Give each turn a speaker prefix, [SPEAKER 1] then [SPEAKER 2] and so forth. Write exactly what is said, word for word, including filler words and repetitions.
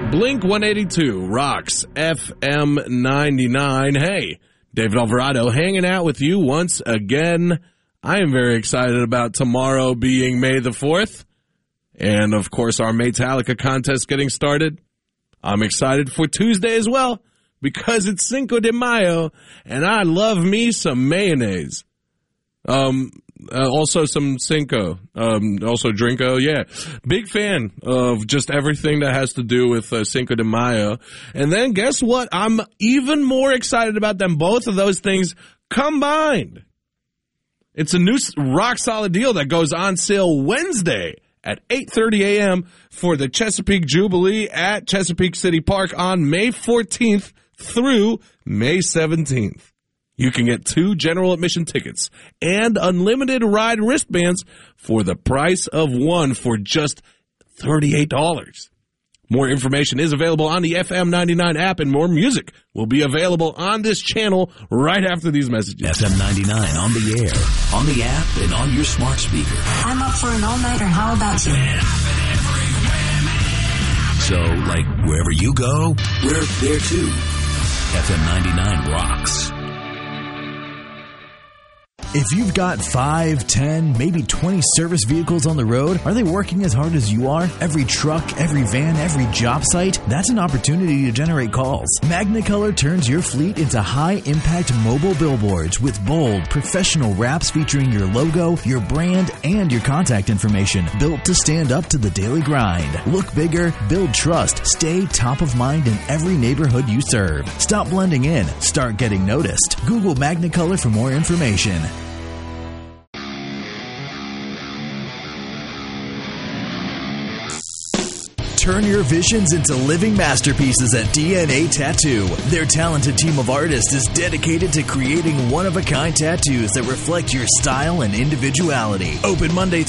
[SPEAKER 1] Blink one eighty-two rocks F M ninety-nine. Hey, David Alvarado hanging out with you once again. I am very excited about tomorrow being May the fourth. And, of course, our Maytalica contest getting started. I'm excited for Tuesday as well because it's Cinco de Mayo, and I love me some mayonnaise. Um, uh, also some Cinco, um, also Drinko. Yeah, big fan of just everything that has to do with uh, Cinco de Mayo. And then guess what? I'm even more excited about them, both of those things combined. It's a new rock solid deal that goes on sale Wednesday at eight thirty a.m. for the Chesapeake Jubilee at Chesapeake City Park on May fourteenth through May seventeenth. You can get two general admission tickets and unlimited ride wristbands for the price of one for just thirty-eight dollars. More information is available on the F M ninety-nine app, and more music will be available on this channel right after these messages.
[SPEAKER 2] F M ninety-nine on the air, on the app, and on your smart speaker.
[SPEAKER 3] I'm up for an all-nighter. How about you?
[SPEAKER 2] So, like, wherever you go, we're there too. F M ninety-nine rocks.
[SPEAKER 4] If you've got five, ten, maybe twenty service vehicles on the road, are they working as hard as you are? Every truck, every van, every job site? That's an opportunity to generate calls. Magnicolor turns your fleet into high-impact mobile billboards with bold, professional wraps featuring your logo, your brand, and your contact information, built to stand up to the daily grind. Look bigger, build trust, stay top of mind in every neighborhood you serve. Stop blending in, start getting noticed. Google Magnicolor for more information. Turn your visions into living masterpieces at D N A Tattoo. Their talented team of artists is dedicated to creating one-of-a-kind tattoos that reflect your style and individuality. Open Monday